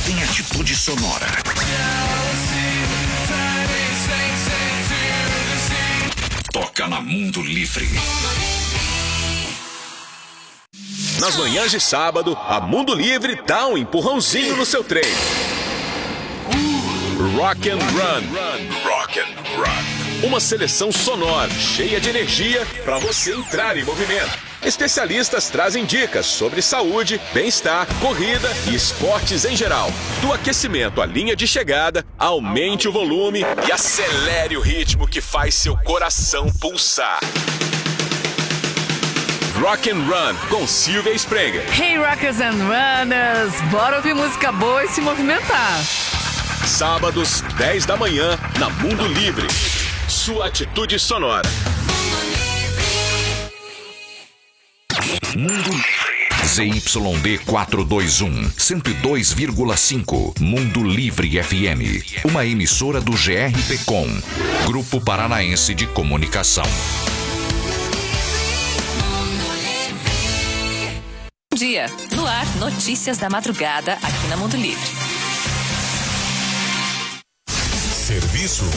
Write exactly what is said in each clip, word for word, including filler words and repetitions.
tem atitude sonora. Toca na Mundo Livre. Nas manhãs de sábado, a Mundo Livre dá um empurrãozinho no seu treino. Rock and Run. Rock and Run. Uma seleção sonora, cheia de energia para você entrar em movimento. Especialistas trazem dicas sobre saúde, bem-estar, corrida e esportes em geral. Do aquecimento à linha de chegada, aumente o volume e acelere o ritmo que faz seu coração pulsar. Rock and Run com Silvia Sprenger. Hey Rockers and Runners, bora ouvir música boa e se movimentar. Sábados, dez da manhã, na Mundo Livre. Sua atitude sonora. Mundo Livre. Z Y D quatrocentos e vinte e um, cento e dois vírgula cinco. Mundo Livre F M. Uma emissora do G R P Com, Grupo Paranaense de Comunicação. Bom dia. No ar, notícias da madrugada aqui na Mundo Livre. Serviço.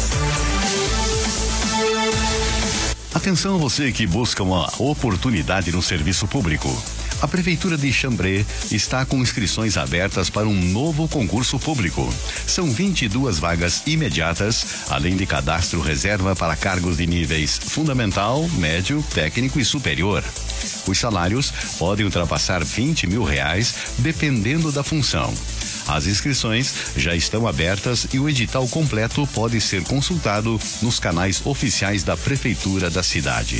Atenção você que busca uma oportunidade no serviço público. A Prefeitura de Xambrê está com inscrições abertas para um novo concurso público. São vinte e duas vagas imediatas, além de cadastro reserva para cargos de níveis fundamental, médio, técnico e superior. Os salários podem ultrapassar vinte mil reais, dependendo da função. As inscrições já estão abertas e o edital completo pode ser consultado nos canais oficiais da Prefeitura da cidade.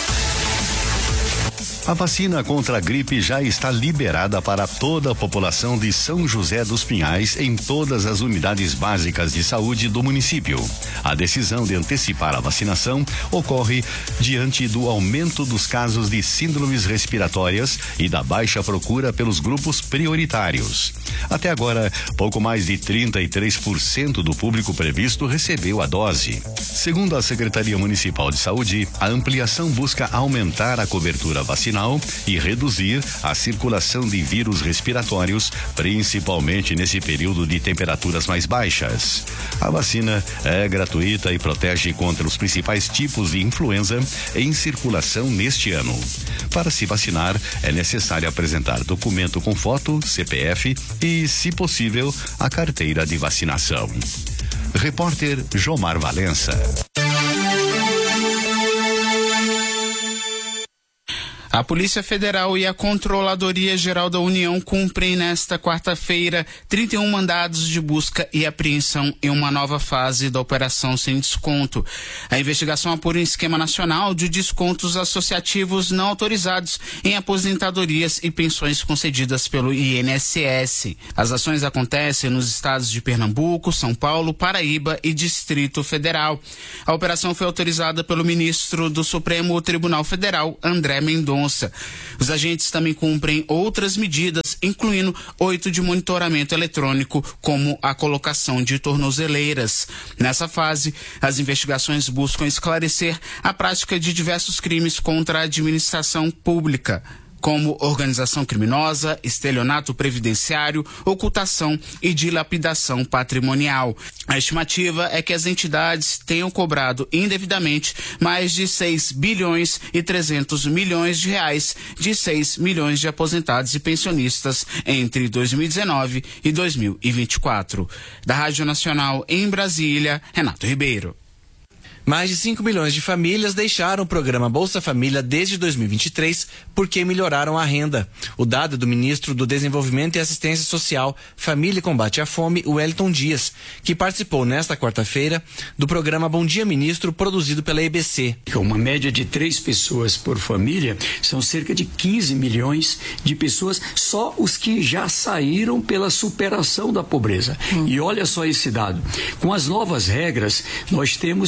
A vacina contra a gripe já está liberada para toda a população de São José dos Pinhais em todas as unidades básicas de saúde do município. A decisão de antecipar a vacinação ocorre diante do aumento dos casos de síndromes respiratórias e da baixa procura pelos grupos prioritários. Até agora, pouco mais de trinta e três por cento do público previsto recebeu a dose. Segundo a Secretaria Municipal de Saúde, a ampliação busca aumentar a cobertura vacinal e reduzir a circulação de vírus respiratórios, principalmente nesse período de temperaturas mais baixas. A vacina é gratuita e protege contra os principais tipos de influenza em circulação neste ano. Para se vacinar, é necessário apresentar documento com foto, C P F e, se possível, a carteira de vacinação. Repórter Jomar Valença. A Polícia Federal e a Controladoria Geral da União cumprem nesta quarta-feira trinta e um mandados de busca e apreensão em uma nova fase da Operação Sem Desconto. A investigação apura um esquema nacional de descontos associativos não autorizados em aposentadorias e pensões concedidas pelo I N S S. As ações acontecem nos estados de Pernambuco, São Paulo, Paraíba e Distrito Federal. A operação foi autorizada pelo ministro do Supremo Tribunal Federal, André Mendonça. Os agentes também cumprem outras medidas, incluindo oito de monitoramento eletrônico, como a colocação de tornozeleiras. Nessa fase, as investigações buscam esclarecer a prática de diversos crimes contra a administração pública, como organização criminosa, estelionato previdenciário, ocultação e dilapidação patrimonial. A estimativa é que as entidades tenham cobrado indevidamente mais de seis bilhões e trezentos milhões de reais de seis milhões de aposentados e pensionistas entre dois mil e dezenove e dois mil e vinte e quatro. Da Rádio Nacional em Brasília, Renato Ribeiro. Mais de cinco milhões de famílias deixaram o programa Bolsa Família desde dois mil e vinte e três porque melhoraram a renda. O dado é do ministro do Desenvolvimento e Assistência Social, Família e Combate à Fome, Wellington Dias, que participou nesta quarta-feira do programa Bom Dia Ministro, produzido pela E B C. Uma média de três pessoas por família, são cerca de quinze milhões de pessoas, só os que já saíram pela superação da pobreza. Hum. E olha só esse dado. Com as novas regras, nós temos neste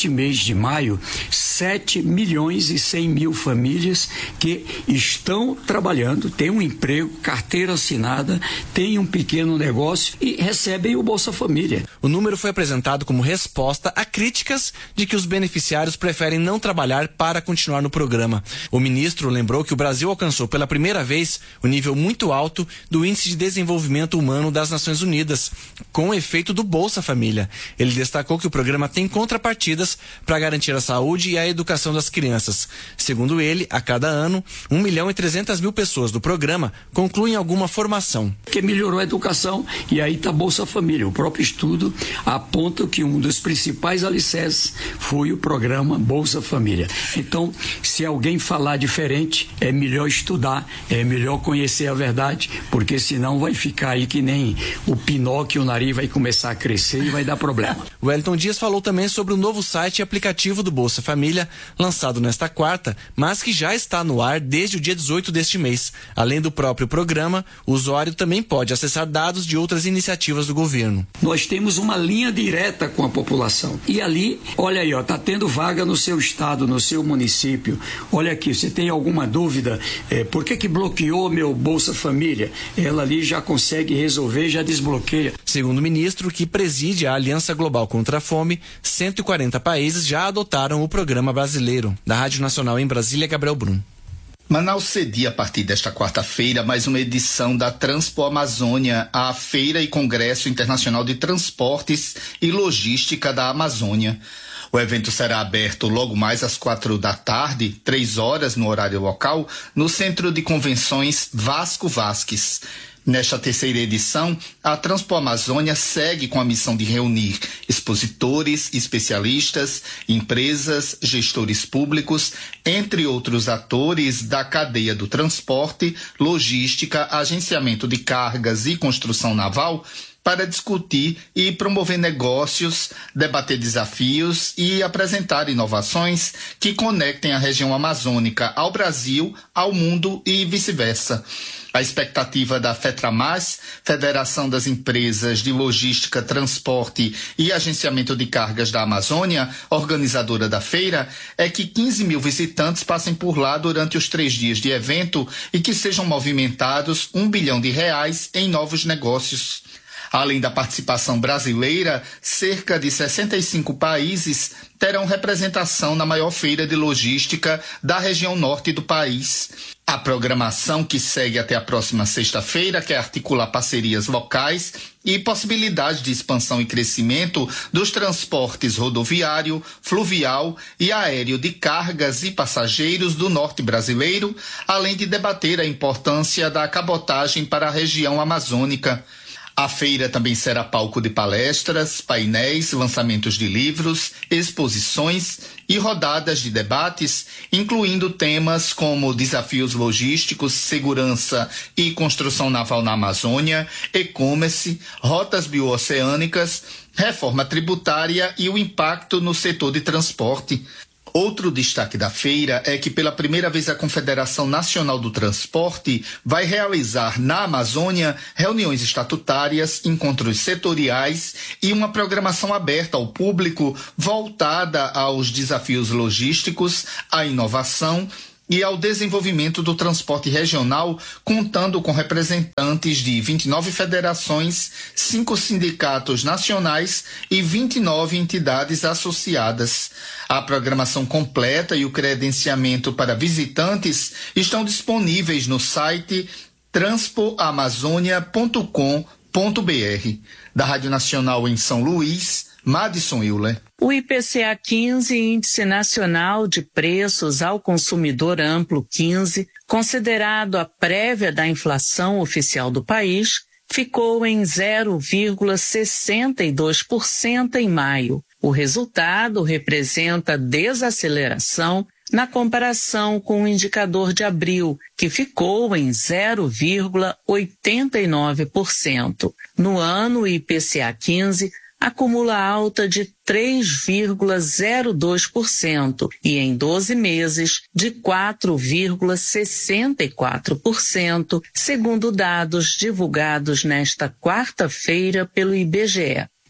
neste mês de maio, sete milhões e cem mil famílias que estão trabalhando, têm um emprego, carteira assinada, têm um pequeno negócio e recebem o Bolsa Família. O número foi apresentado como resposta a críticas de que os beneficiários preferem não trabalhar para continuar no programa. O ministro lembrou que o Brasil alcançou pela primeira vez o nível muito alto do Índice de Desenvolvimento Humano das Nações Unidas, com o efeito do Bolsa Família. Ele destacou que o programa tem contrapartidas para garantir a saúde e a educação das crianças. Segundo ele, a cada ano, um milhão e trezentas mil pessoas do programa concluem alguma formação. Que melhorou a educação e aí está Bolsa Família. O próprio estudo aponta que um dos principais alicerces foi o programa Bolsa Família. Então, se alguém falar diferente, é melhor estudar, é melhor conhecer a verdade, porque senão vai ficar aí que nem o Pinóquio, o nariz vai começar a crescer e vai dar problema. O Wellington Dias falou também sobre o novo site e aplicativo do Bolsa Família, lançado nesta quarta, mas que já está no ar desde o dia dezoito deste mês. Além do próprio programa, o usuário também pode acessar dados de outras iniciativas do governo. Nós temos uma linha direta com a população. E ali, olha aí, ó, tá tendo vaga no seu estado, no seu município. Olha aqui, você tem alguma dúvida? É, por que que bloqueou meu Bolsa Família? Ela ali já consegue resolver, já desbloqueia. Segundo o ministro, que preside a Aliança Global contra a Fome, cento e quarenta países já adotaram o programa brasileiro. Da Rádio Nacional em Brasília, Gabriel Brum. Manaus cedia a partir desta quarta-feira mais uma edição da Transpo Amazônia, a Feira e Congresso Internacional de Transportes e Logística da Amazônia. O evento será aberto logo mais às quatro da tarde, três horas no horário local, no Centro de Convenções Vasco Vasques. Nesta terceira edição, a Transpo Amazônia segue com a missão de reunir expositores, especialistas, empresas, gestores públicos, entre outros atores da cadeia do transporte, logística, agenciamento de cargas e construção naval, para discutir e promover negócios, debater desafios e apresentar inovações que conectem a região amazônica ao Brasil, ao mundo e vice-versa. A expectativa da FETRAMAS, Federação das Empresas de Logística, Transporte e Agenciamento de Cargas da Amazônia, organizadora da feira, é que quinze mil visitantes passem por lá durante os três dias de evento e que sejam movimentados um bilhão de reais em novos negócios. Além da participação brasileira, cerca de sessenta e cinco países terão representação na maior feira de logística da região norte do país. A programação, que segue até a próxima sexta-feira, quer articular parcerias locais e possibilidades de expansão e crescimento dos transportes rodoviário, fluvial e aéreo de cargas e passageiros do norte brasileiro, além de debater a importância da cabotagem para a região amazônica. A feira também será palco de palestras, painéis, lançamentos de livros, exposições e rodadas de debates, incluindo temas como desafios logísticos, segurança e construção naval na Amazônia, e-commerce, rotas bioceânicas, reforma tributária e o impacto no setor de transporte. Outro destaque da feira é que pela primeira vez a Confederação Nacional do Transporte vai realizar na Amazônia reuniões estatutárias, encontros setoriais e uma programação aberta ao público voltada aos desafios logísticos, à inovação e ao desenvolvimento do transporte regional, contando com representantes de vinte e nove federações, cinco sindicatos nacionais e vinte e nove entidades associadas. A programação completa e o credenciamento para visitantes estão disponíveis no site transpo amazônia ponto com ponto br. Da Rádio Nacional em São Luís, Madison Euler. O I P C A quinze, Índice Nacional de Preços ao Consumidor Amplo quinze, considerado a prévia da inflação oficial do país, ficou em zero vírgula sessenta e dois por cento em maio. O resultado representa desaceleração na comparação com o indicador de abril, que ficou em zero vírgula oitenta e nove por cento. No ano, o I P C A quinze acumula alta de três vírgula zero dois por cento e em doze meses de quatro vírgula sessenta e quatro por cento, segundo dados divulgados nesta quarta-feira pelo I B G E.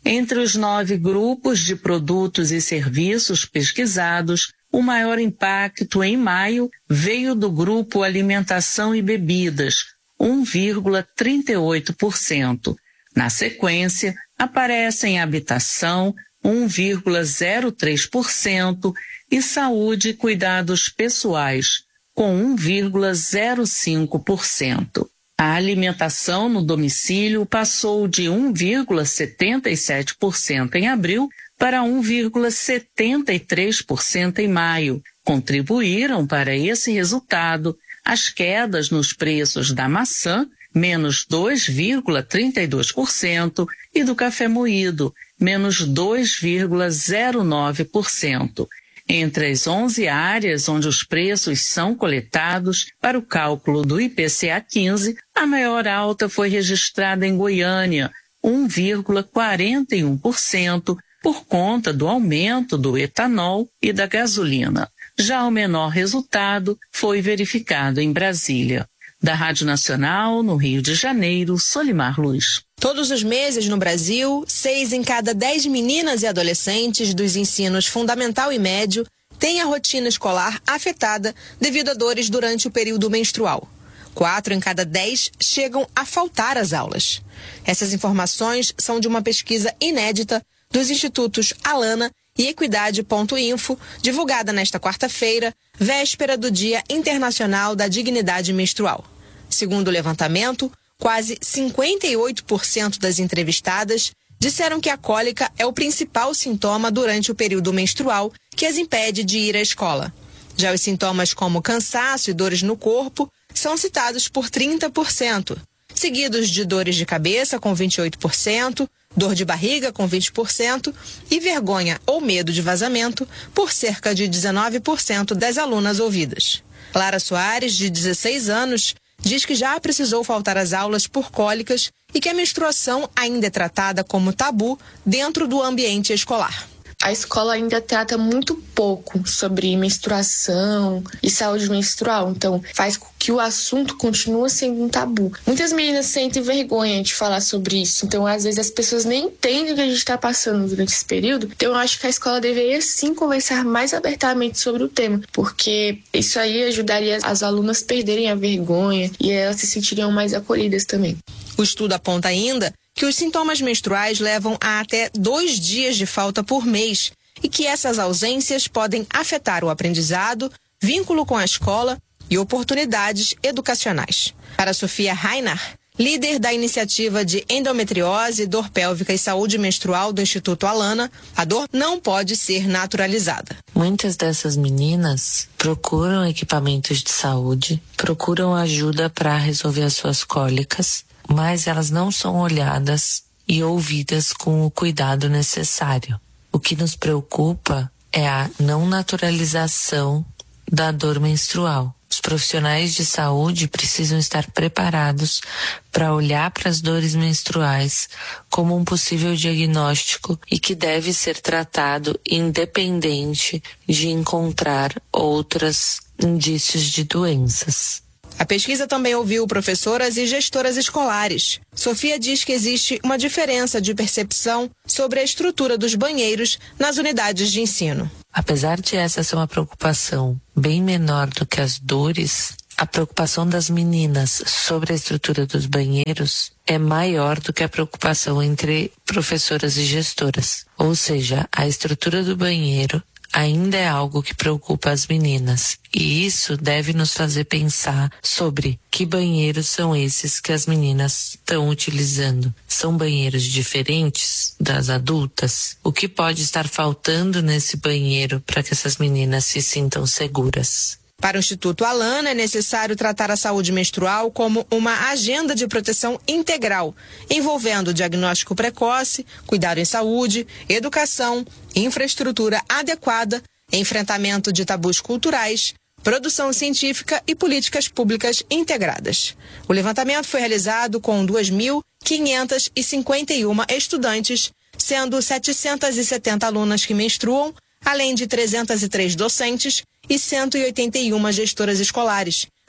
Entre os nove grupos de produtos e serviços pesquisados, o maior impacto em maio veio do grupo alimentação e bebidas, um vírgula trinta e oito por cento. Na sequência, aparecem habitação, um vírgula zero três por cento, e saúde e cuidados pessoais, com um vírgula zero cinco por cento. A alimentação no domicílio passou de um vírgula setenta e sete por cento em abril para um vírgula setenta e três por cento em maio. Contribuíram para esse resultado as quedas nos preços da maçã, menos dois vírgula trinta e dois por cento, e do café moído, menos dois vírgula zero nove por cento. Entre as onze áreas onde os preços são coletados para o cálculo do I P C A quinze, a maior alta foi registrada em Goiânia, um vírgula quarenta e um por cento, por conta do aumento do etanol e da gasolina. Já o menor resultado foi verificado em Brasília. Da Rádio Nacional, no Rio de Janeiro, Solimar Luz. Todos os meses no Brasil, seis em cada dez meninas e adolescentes dos ensinos fundamental e médio têm a rotina escolar afetada devido a dores durante o período menstrual. Quatro em cada dez chegam a faltar às aulas. Essas informações são de uma pesquisa inédita dos institutos Alana e Equidade.info, divulgada nesta quarta-feira, véspera do Dia Internacional da Dignidade Menstrual. Segundo o levantamento, quase cinquenta e oito por cento das entrevistadas disseram que a cólica é o principal sintoma durante o período menstrual que as impede de ir à escola. Já os sintomas como cansaço e dores no corpo são citados por trinta por cento, seguidos de dores de cabeça com vinte e oito por cento, dor de barriga com vinte por cento e vergonha ou medo de vazamento por cerca de dezenove por cento das alunas ouvidas. Lara Soares, de dezesseis anos, diz que já precisou faltar às aulas por cólicas e que a menstruação ainda é tratada como tabu dentro do ambiente escolar. A escola ainda trata muito pouco sobre menstruação e saúde menstrual, então faz com que o assunto continue sendo um tabu. Muitas meninas sentem vergonha de falar sobre isso, então às vezes as pessoas nem entendem o que a gente está passando durante esse período. Então eu acho que a escola deveria sim conversar mais abertamente sobre o tema, porque isso aí ajudaria as alunas a perderem a vergonha e elas se sentiriam mais acolhidas também. O estudo aponta ainda que os sintomas menstruais levam a até dois dias de falta por mês e que essas ausências podem afetar o aprendizado, vínculo com a escola e oportunidades educacionais. Para Sofia Rainar, líder da iniciativa de endometriose, dor pélvica e saúde menstrual do Instituto Alana, a dor não pode ser naturalizada. Muitas dessas meninas procuram equipamentos de saúde, procuram ajuda para resolver as suas cólicas, mas elas não são olhadas e ouvidas com o cuidado necessário. O que nos preocupa é a não naturalização da dor menstrual. Os profissionais de saúde precisam estar preparados para olhar para as dores menstruais como um possível diagnóstico e que deve ser tratado independente de encontrar outros indícios de doenças. A pesquisa também ouviu professoras e gestoras escolares. Sofia diz que existe uma diferença de percepção sobre a estrutura dos banheiros nas unidades de ensino. Apesar de essa ser uma preocupação bem menor do que as dores, a preocupação das meninas sobre a estrutura dos banheiros é maior do que a preocupação entre professoras e gestoras. Ou seja, a estrutura do banheiro ainda é algo que preocupa as meninas. E isso deve nos fazer pensar sobre que banheiros são esses que as meninas estão utilizando. São banheiros diferentes das adultas? O que pode estar faltando nesse banheiro para que essas meninas se sintam seguras? Para o Instituto Alana, é necessário tratar a saúde menstrual como uma agenda de proteção integral, envolvendo diagnóstico precoce, cuidado em saúde, educação, infraestrutura adequada, enfrentamento de tabus culturais, produção científica e políticas públicas integradas. O levantamento foi realizado com duas mil quinhentas e cinquenta e uma estudantes, sendo setecentas e setenta alunas que menstruam, além de trezentos e três docentes e cento e oitenta e uma gestoras escolares,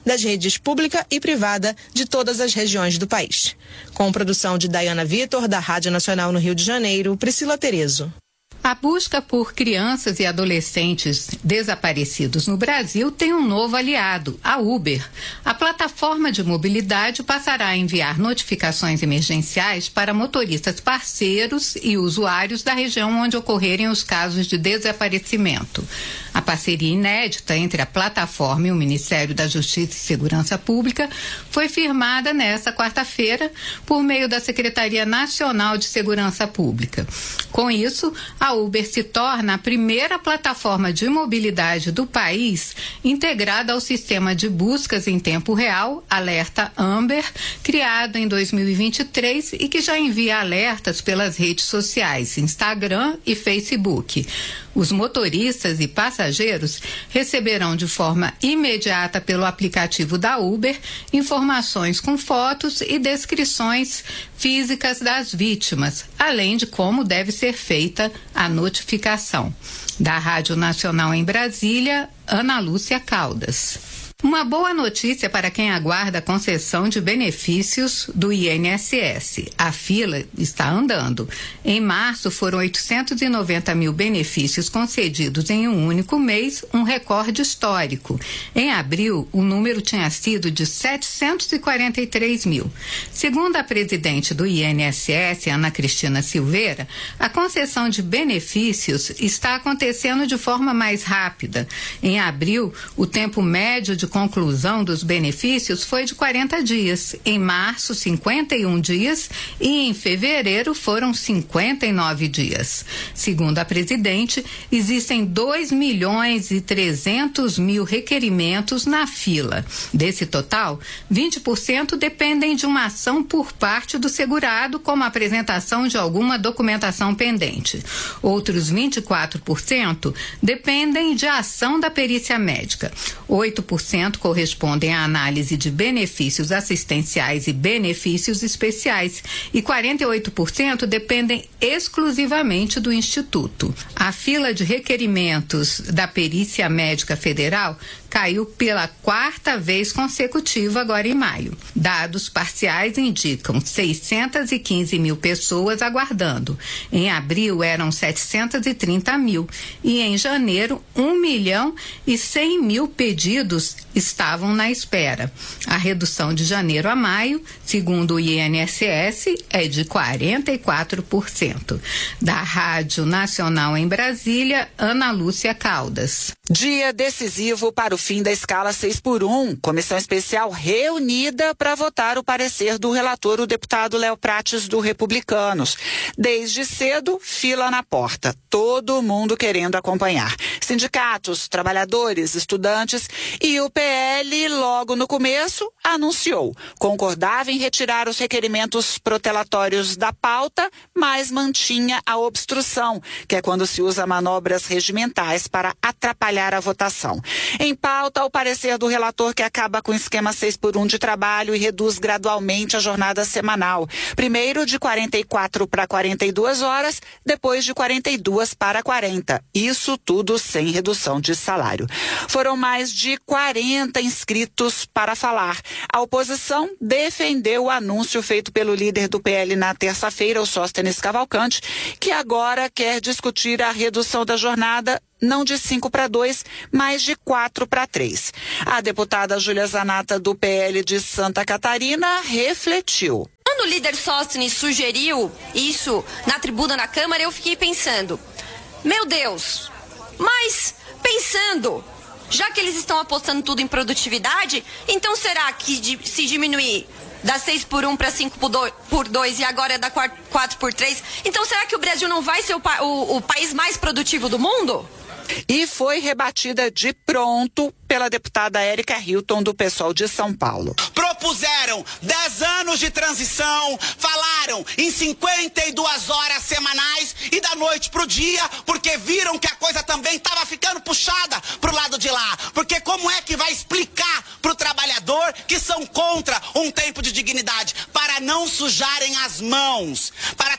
das redes pública e privada de todas as regiões do país. Com produção de Dayana Vitor, da Rádio Nacional no Rio de Janeiro, Priscila Terezo. A busca por crianças e adolescentes desaparecidos no Brasil tem um novo aliado, a Uber. A plataforma de mobilidade passará a enviar notificações emergenciais para motoristas parceiros e usuários da região onde ocorrerem os casos de desaparecimento. A parceria inédita entre a plataforma e o Ministério da Justiça e Segurança Pública foi firmada nesta quarta-feira por meio da Secretaria Nacional de Segurança Pública. Com isso, a Uber se torna a primeira plataforma de mobilidade do país integrada ao sistema de buscas em tempo real, Alerta Amber, criado em dois mil e vinte e três e que já envia alertas pelas redes sociais, Instagram e Facebook. Os motoristas e passageiros receberão de forma imediata pelo aplicativo da Uber informações com fotos e descrições físicas das vítimas, além de como deve ser feita a notificação. Da Rádio Nacional em Brasília, Ana Lúcia Caldas. Uma boa notícia para quem aguarda a concessão de benefícios do I N S S. A fila está andando. Em março, foram oitocentos e noventa mil benefícios concedidos em um único mês, um recorde histórico. Em abril, o número tinha sido de setecentos e quarenta e três mil. Segundo a presidente do I N S S, Ana Cristina Silveira, a concessão de benefícios está acontecendo de forma mais rápida. Em abril, o tempo médio de conclusão dos benefícios foi de quarenta dias, em março cinquenta e um dias e em fevereiro foram cinquenta e nove dias. Segundo a presidente, existem dois milhões e trezentos mil requerimentos na fila. Desse total, vinte por cento dependem de uma ação por parte do segurado, como a apresentação de alguma documentação pendente. Outros vinte e quatro por cento dependem de ação da perícia médica. oito por cento correspondem à análise de benefícios assistenciais e benefícios especiais e quarenta e oito por cento dependem exclusivamente do Instituto. A fila de requerimentos da Perícia Médica Federal caiu pela quarta vez consecutiva agora em maio. Dados parciais indicam seiscentos e quinze mil pessoas aguardando. Em abril eram setecentos e trinta mil e em janeiro um milhão e cem mil pedidos estavam na espera. A redução de janeiro a maio, segundo o I N S S, é de quarenta e quatro por cento. Da Rádio Nacional em Brasília, Ana Lúcia Caldas. Dia decisivo para o fim da escala seis por um. Comissão especial reunida para votar o parecer do relator, o deputado Léo Prates, do Republicanos. Desde cedo, fila na porta. Todo mundo querendo acompanhar. Sindicatos, trabalhadores, estudantes e o P L, logo no começo, anunciou. Concordava em retirar os requerimentos protelatórios da pauta, mas mantinha a obstrução, que é quando se usa manobras regimentais para atrapalhar a votação. Em pauta, o parecer do relator que acaba com o esquema seis por um de trabalho e reduz gradualmente a jornada semanal. Primeiro de quarenta e quatro para quarenta e duas horas, depois de quarenta e duas para quarenta. Isso tudo sem redução de salário. Foram mais de quarenta inscritos para falar. A oposição defendeu o anúncio feito pelo líder do P L na terça-feira, o Sóstenes Cavalcante, que agora quer discutir a redução da jornada não de cinco para dois, mas de quatro para três. A deputada Júlia Zanata, do P L de Santa Catarina, refletiu. Quando o líder Sóstenes sugeriu isso na tribuna na Câmara, eu fiquei pensando, meu Deus, mas pensando, já que eles estão apostando tudo em produtividade, então será que de, se diminuir da seis por um para cinco por dois e agora é da quatro por três, então será que o Brasil não vai ser o, o, o país mais produtivo do mundo? E foi rebatida de pronto pela deputada Érica Hilton, do PSOL de São Paulo. Propuseram dez anos de transição, falaram em cinquenta e duas horas semanais e da noite pro dia, porque viram que a coisa também estava ficando puxada pro lado de lá. Porque como é que vai explicar pro trabalhador que são contra um tempo de dignidade? Para não sujarem as mãos, para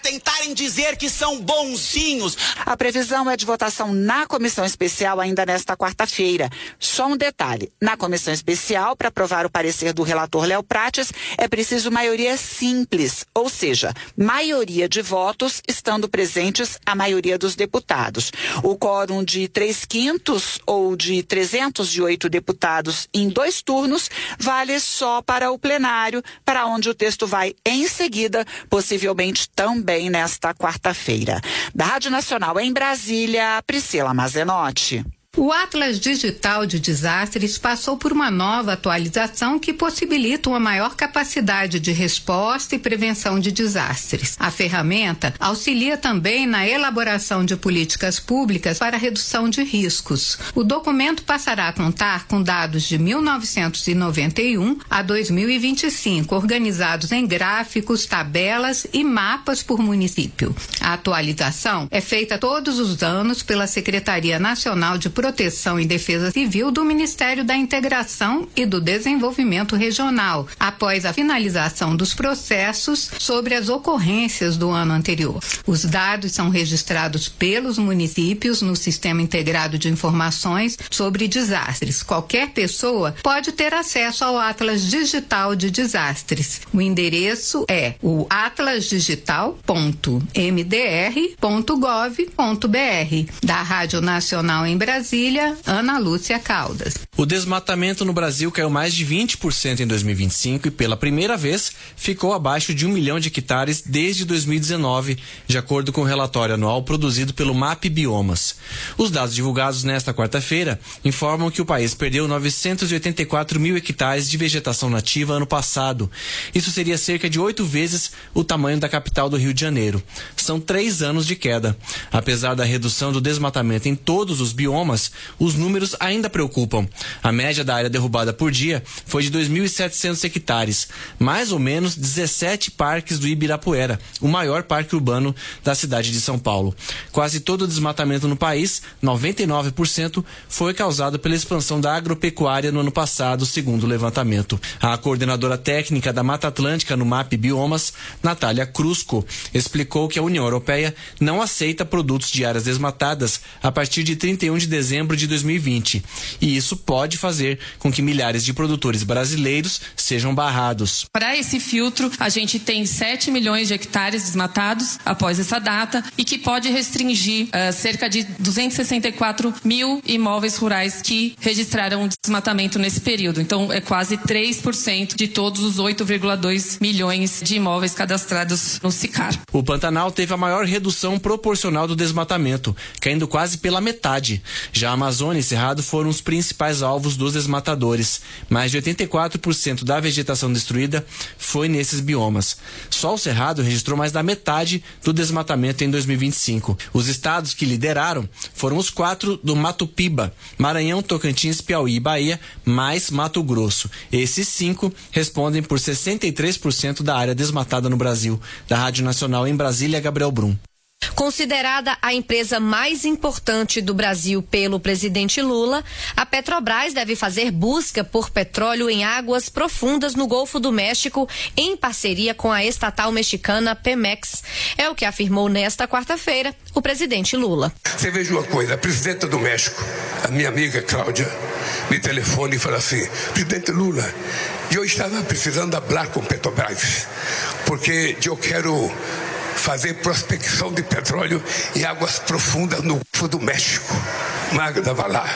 tentarem dizer que são bonzinhos. A previsão é de votação na comissão especial ainda nesta quarta-feira. Só um detalhe, na comissão especial, para aprovar o parecer do relator Léo Prates, é preciso maioria simples, ou seja, maioria de votos estando presentes a maioria dos deputados. O quórum de três quintos ou de trezentos e oito deputados em dois turnos vale só para o plenário, para onde o texto vai em seguida, possivelmente também nesta quarta-feira. Da Rádio Nacional em Brasília, Priscila Mazenotti. O Atlas Digital de Desastres passou por uma nova atualização que possibilita uma maior capacidade de resposta e prevenção de desastres. A ferramenta auxilia também na elaboração de políticas públicas para redução de riscos. O documento passará a contar com dados de mil novecentos e noventa e um a dois mil e vinte e cinco, organizados em gráficos, tabelas e mapas por município. A atualização é feita todos os anos pela Secretaria Nacional de Proteção e Defesa Civil do Ministério da Integração e do Desenvolvimento Regional, após a finalização dos processos sobre as ocorrências do ano anterior. Os dados são registrados pelos municípios no Sistema Integrado de Informações sobre Desastres. Qualquer pessoa pode ter acesso ao Atlas Digital de Desastres. O endereço é o atlas digital ponto m d r ponto gov ponto b r. Da Rádio Nacional em Brasília, Ana Lúcia Caldas. O desmatamento no Brasil caiu mais de vinte por cento em dois mil e vinte e cinco e, pela primeira vez, ficou abaixo de um milhão de hectares desde dois mil e dezenove, de acordo com o relatório anual produzido pelo M A P Biomas. Os dados divulgados nesta quarta-feira informam que o país perdeu novecentos e oitenta e quatro mil hectares de vegetação nativa ano passado. Isso seria cerca de oito vezes o tamanho da capital do Rio de Janeiro. São três anos de queda. Apesar da redução do desmatamento em todos os biomas, os números ainda preocupam. A média da área derrubada por dia foi de dois mil e setecentos hectares, mais ou menos dezessete parques do Ibirapuera, o maior parque urbano da cidade de São Paulo. Quase todo o desmatamento no país, noventa e nove por cento, foi causado pela expansão da agropecuária no ano passado, segundo o levantamento. A coordenadora técnica da Mata Atlântica no M A P Biomas, Natália Crusco, explicou que a União Europeia não aceita produtos de áreas desmatadas a partir de trinta e um de dezembro de dois mil e vinte, e isso pode fazer com que milhares de produtores brasileiros sejam barrados. Para esse filtro, a gente tem sete milhões de hectares desmatados após essa data e que pode restringir uh, cerca de duzentos e sessenta e quatro mil imóveis rurais que registraram desmatamento nesse período. Então, é quase três por cento de todos os oito vírgula dois milhões de imóveis cadastrados no SICAR. O Pantanal teve a maior redução proporcional do desmatamento, caindo quase pela metade. Já a Amazônia e Cerrado foram os principais alvos dos desmatadores. Mais de oitenta e quatro por cento da vegetação destruída foi nesses biomas. Só o Cerrado registrou mais da metade do desmatamento em dois mil e vinte e cinco. Os estados que lideraram foram os quatro do Mato Piba, Maranhão, Tocantins, Piauí e Bahia, mais Mato Grosso. Esses cinco respondem por sessenta e três por cento da área desmatada no Brasil. Da Rádio Nacional em Brasília, Gabriel Brum. Considerada a empresa mais importante do Brasil pelo presidente Lula, a Petrobras deve fazer busca por petróleo em águas profundas no Golfo do México, em parceria com a estatal mexicana Pemex. É o que afirmou nesta quarta-feira o presidente Lula. Você veja uma coisa, a presidenta do México, a minha amiga Cláudia, me telefona e fala assim: presidente Lula, eu estava precisando falar com Petrobras, porque eu quero fazer prospecção de petróleo em águas profundas no Golfo do México. Magda vai lá.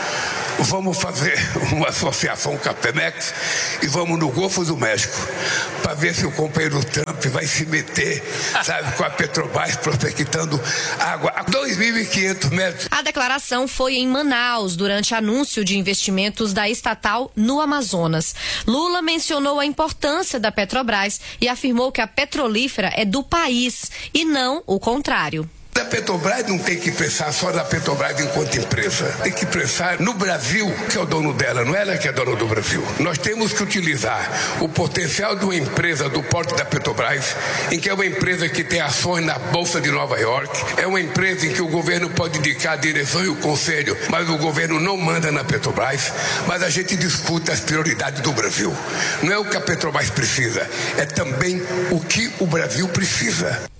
Vamos fazer uma associação com a Pemex e vamos no Golfo do México para ver se o companheiro Trump vai se meter, sabe, com a Petrobras prospectando água a dois mil e quinhentos metros. A declaração foi em Manaus durante anúncio de investimentos da estatal no Amazonas. Lula mencionou a importância da Petrobras e afirmou que a petrolífera é do país e não o contrário. A Petrobras não tem que pensar só na Petrobras enquanto empresa. Tem que pensar no Brasil, que é o dono dela, não é ela que é dona do Brasil. Nós temos que utilizar o potencial de uma empresa do porte da Petrobras, em que é uma empresa que tem ações na Bolsa de Nova York, é uma empresa em que o governo pode indicar a direção e o conselho, mas o governo não manda na Petrobras, mas a gente discute as prioridades do Brasil. Não é o que a Petrobras precisa, é também o que o Brasil precisa.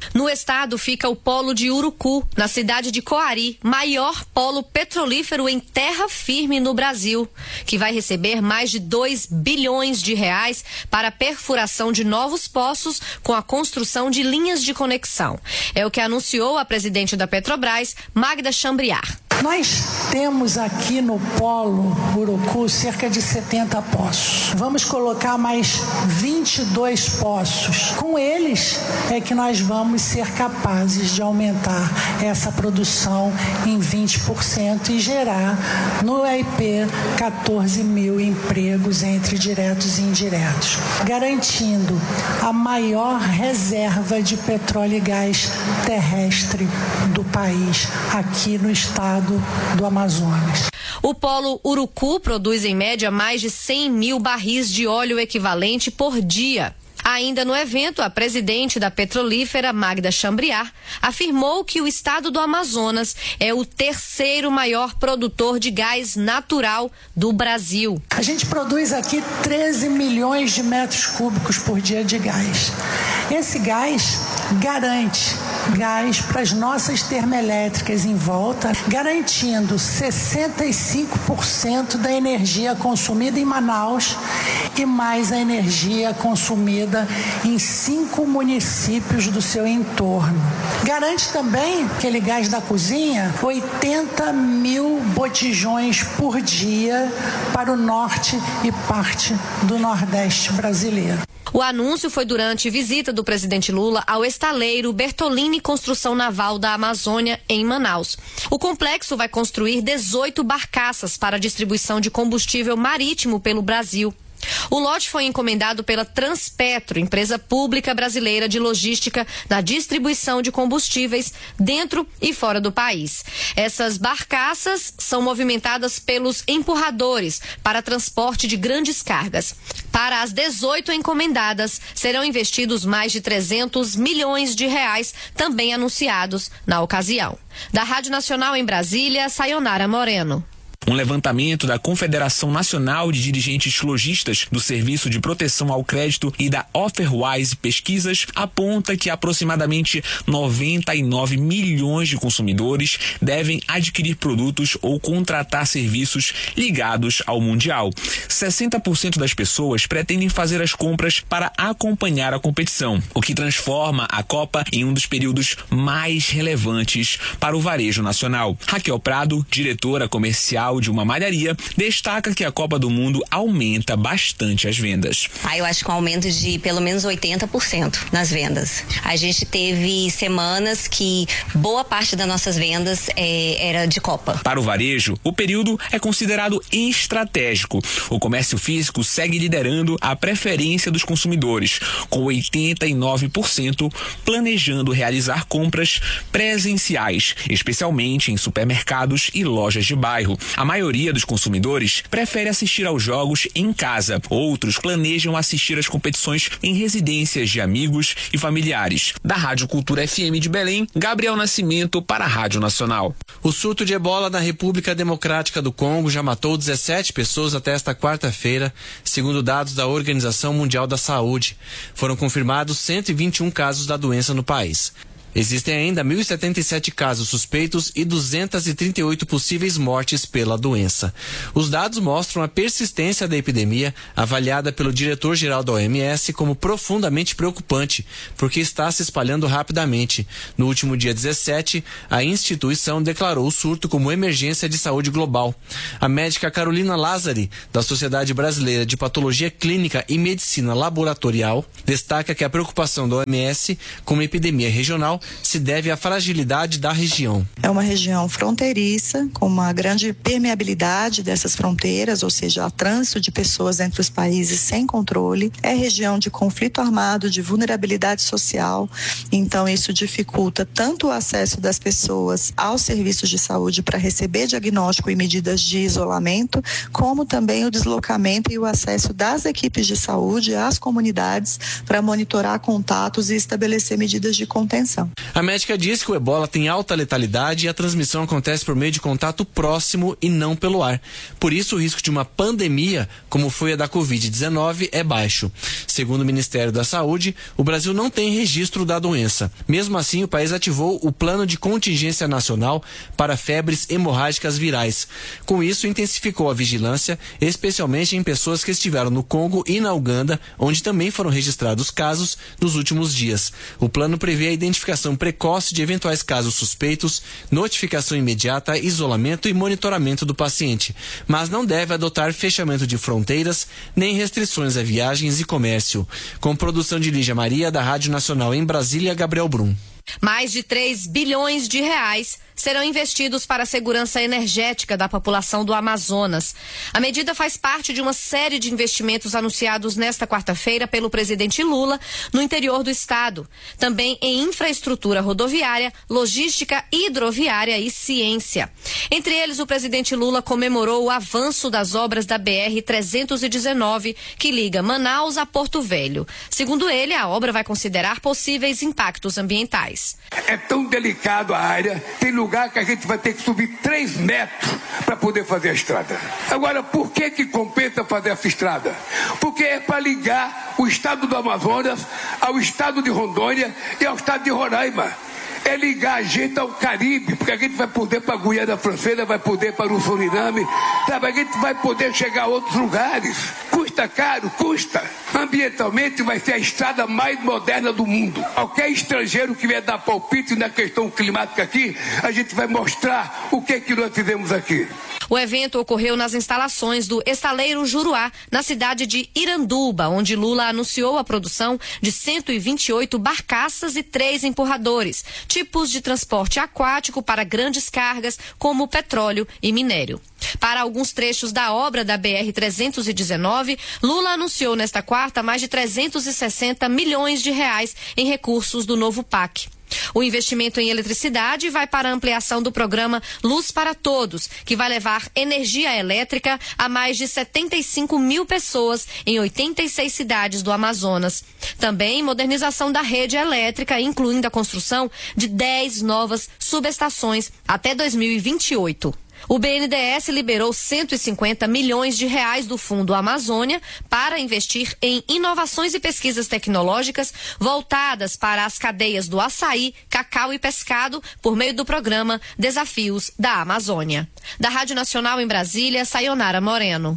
No estado fica o polo de Urucu, na cidade de Coari, maior polo petrolífero em terra firme no Brasil, que vai receber mais de dois bilhões de reais para a perfuração de novos poços com a construção de linhas de conexão. É o que anunciou a presidente da Petrobras, Magda Chambriard. Nós temos aqui no polo Urucu cerca de setenta poços. Vamos colocar mais vinte e dois poços. Com eles é que nós vamos ser capazes de aumentar essa produção em vinte por cento e gerar no I P quatorze mil empregos entre diretos e indiretos, garantindo a maior reserva de petróleo e gás terrestre do país aqui no estado do Amazonas. O polo Urucu produz em média mais de cem mil barris de óleo equivalente por dia. Ainda no evento, a presidente da petrolífera, Magda Chambriard, afirmou que o estado do Amazonas é o terceiro maior produtor de gás natural do Brasil. A gente produz aqui treze milhões de metros cúbicos por dia de gás. Esse gás garante gás para as nossas termoelétricas em volta, garantindo sessenta e cinco por cento da energia consumida em Manaus e mais a energia consumida em cinco municípios do seu entorno. Garante também, aquele gás da cozinha, oitenta mil botijões por dia para o norte e parte do nordeste brasileiro. O anúncio foi durante visita do presidente Lula ao estaleiro Bertolini Construção Naval da Amazônia, em Manaus. O complexo vai construir dezoito barcaças para distribuição de combustível marítimo pelo Brasil. O lote foi encomendado pela Transpetro, empresa pública brasileira de logística na distribuição de combustíveis dentro e fora do país. Essas barcaças são movimentadas pelos empurradores para transporte de grandes cargas. Para as dezoito encomendadas, serão investidos mais de trezentos milhões de reais, também anunciados na ocasião. Da Rádio Nacional em Brasília, Sayonara Moreno. Um levantamento da Confederação Nacional de Dirigentes Logistas do Serviço de Proteção ao Crédito e da Offerwise Pesquisas aponta que aproximadamente noventa e nove milhões de consumidores devem adquirir produtos ou contratar serviços ligados ao Mundial. sessenta por cento das pessoas pretendem fazer as compras para acompanhar a competição, o que transforma a Copa em um dos períodos mais relevantes para o varejo nacional. Raquel Prado, diretora comercial de uma malharia, destaca que a Copa do Mundo aumenta bastante as vendas. Ah, eu acho que um aumento de pelo menos oitenta por cento nas vendas. A gente teve semanas que boa parte das nossas vendas é, era de Copa. Para o varejo, o período é considerado estratégico. O comércio físico segue liderando a preferência dos consumidores, com oitenta e nove por cento planejando realizar compras presenciais, especialmente em supermercados e lojas de bairro. A maioria dos consumidores prefere assistir aos jogos em casa. Outros planejam assistir às competições em residências de amigos e familiares. Da Rádio Cultura F M de Belém, Gabriel Nascimento para a Rádio Nacional. O surto de ebola na República Democrática do Congo já matou dezessete pessoas até esta quarta-feira, segundo dados da Organização Mundial da Saúde. Foram confirmados cento e vinte e um casos da doença no país. Existem ainda mil e setenta e sete casos suspeitos e duzentas e trinta e oito possíveis mortes pela doença. Os dados mostram a persistência da epidemia, avaliada pelo diretor-geral da O M S como profundamente preocupante, porque está se espalhando rapidamente. No último dia dezessete, a instituição declarou o surto como emergência de saúde global. A médica Carolina Lázari, da Sociedade Brasileira de Patologia Clínica e Medicina Laboratorial, destaca que a preocupação da O M S com uma epidemia regional se deve à fragilidade da região. É uma região fronteiriça, com uma grande permeabilidade dessas fronteiras, ou seja, há trânsito de pessoas entre os países sem controle. É região de conflito armado, de vulnerabilidade social, então isso dificulta tanto o acesso das pessoas aos serviços de saúde para receber diagnóstico e medidas de isolamento, como também o deslocamento e o acesso das equipes de saúde às comunidades para monitorar contatos e estabelecer medidas de contenção. A médica diz que o ebola tem alta letalidade e a transmissão acontece por meio de contato próximo e não pelo ar. Por isso, o risco de uma pandemia, como foi a da covid dezenove, é baixo. Segundo o Ministério da Saúde, o Brasil não tem registro da doença. Mesmo assim, o país ativou o Plano de Contingência Nacional para Febres Hemorrágicas Virais. Com isso, intensificou a vigilância, especialmente em pessoas que estiveram no Congo e na Uganda, onde também foram registrados casos nos últimos dias. O plano prevê a identificação precoce de eventuais casos suspeitos, notificação imediata, isolamento e monitoramento do paciente, mas não deve adotar fechamento de fronteiras nem restrições a viagens e comércio. Com produção de Lígia Maria, da Rádio Nacional em Brasília, Gabriel Brum. Mais de três bilhões de reais serão investidos para a segurança energética da população do Amazonas. A medida faz parte de uma série de investimentos anunciados nesta quarta-feira pelo presidente Lula no interior do estado. Também em infraestrutura rodoviária, logística hidroviária e ciência. Entre eles, o presidente Lula comemorou o avanço das obras da B R trezentos e dezenove, que liga Manaus a Porto Velho. Segundo ele, a obra vai considerar possíveis impactos ambientais. É tão delicado a área, tem lugar que a gente vai ter que subir três metros para poder fazer a estrada. Agora, por que que compensa fazer essa estrada? Porque é para ligar o estado do Amazonas ao estado de Rondônia e ao estado de Roraima. É ligar a gente ao Caribe, porque a gente vai poder para a Guiana Francesa, vai poder para o Suriname, sabe? A gente vai poder chegar a outros lugares. Custa caro? Custa. Ambientalmente vai ser a estrada mais moderna do mundo. Qualquer estrangeiro que vier dar palpite na questão climática aqui, a gente vai mostrar o que que nós fizemos aqui. O evento ocorreu nas instalações do Estaleiro Juruá, na cidade de Iranduba, onde Lula anunciou a produção de cento e vinte e oito barcaças e três empurradores, tipos de transporte aquático para grandes cargas, como petróleo e minério. Para alguns trechos da obra da B R trezentos e dezenove, Lula anunciou nesta quarta mais de trezentos e sessenta milhões de reais em recursos do novo P A C. O investimento em eletricidade vai para a ampliação do programa Luz para Todos, que vai levar energia elétrica a mais de setenta e cinco mil pessoas em oitenta e seis cidades do Amazonas. Também modernização da rede elétrica, incluindo a construção de dez novas subestações até dois mil e vinte e oito. O B N D E S liberou cento e cinquenta milhões de reais do Fundo Amazônia para investir em inovações e pesquisas tecnológicas voltadas para as cadeias do açaí, cacau e pescado por meio do programa Desafios da Amazônia. Da Rádio Nacional em Brasília, Sayonara Moreno.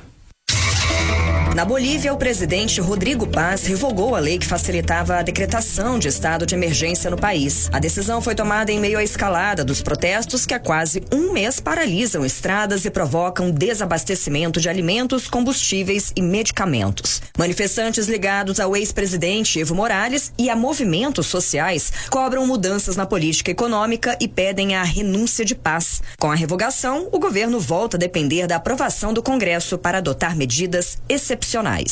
Na Bolívia, o presidente Rodrigo Paz revogou a lei que facilitava a decretação de estado de emergência no país. A decisão foi tomada em meio à escalada dos protestos que há quase um mês paralisam estradas e provocam desabastecimento de alimentos, combustíveis e medicamentos. Manifestantes ligados ao ex-presidente Evo Morales e a movimentos sociais cobram mudanças na política econômica e pedem a renúncia de Paz. Com a revogação, o governo volta a depender da aprovação do Congresso para adotar medidas excepcionais.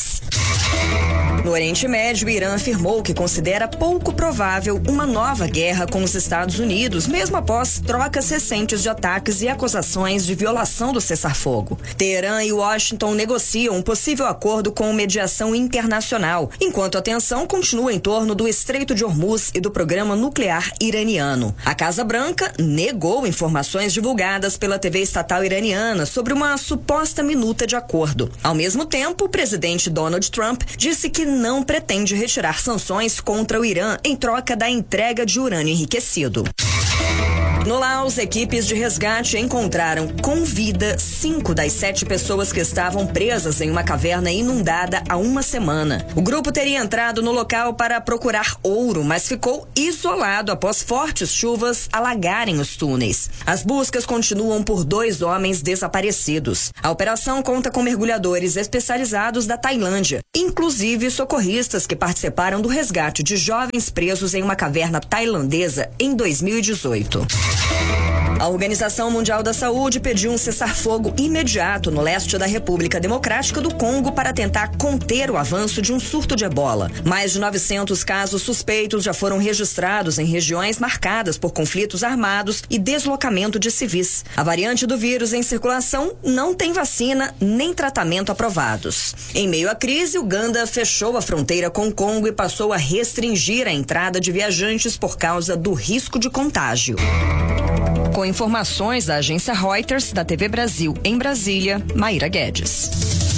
No Oriente Médio, o Irã afirmou que considera pouco provável uma nova guerra com os Estados Unidos, mesmo após trocas recentes de ataques e acusações de violação do cessar-fogo. Teherã e Washington negociam um possível acordo com mediação internacional, enquanto a tensão continua em torno do Estreito de Hormuz e do programa nuclear iraniano. A Casa Branca negou informações divulgadas pela T V estatal iraniana sobre uma suposta minuta de acordo. Ao mesmo tempo, o presidente Donald Trump disse que não pretende retirar sanções contra o Irã em troca da entrega de urânio enriquecido. No Laos, equipes de resgate encontraram com vida cinco das sete pessoas que estavam presas em uma caverna inundada há uma semana. O grupo teria entrado no local para procurar ouro, mas ficou isolado após fortes chuvas alagarem os túneis. As buscas continuam por dois homens desaparecidos. A operação conta com mergulhadores especializados da Tailândia, inclusive socorristas que participaram do resgate de jovens presos em uma caverna tailandesa em dois mil e dezoito. A Organização Mundial da Saúde pediu um cessar-fogo imediato no leste da República Democrática do Congo para tentar conter o avanço de um surto de ebola. Mais de novecentos casos suspeitos já foram registrados em regiões marcadas por conflitos armados e deslocamento de civis. A variante do vírus em circulação não tem vacina nem tratamento aprovados. Em meio à crise, Uganda fechou a fronteira com o Congo e passou a restringir a entrada de viajantes por causa do risco de contágio. Com informações da agência Reuters, da T V Brasil em Brasília, Maíra Guedes.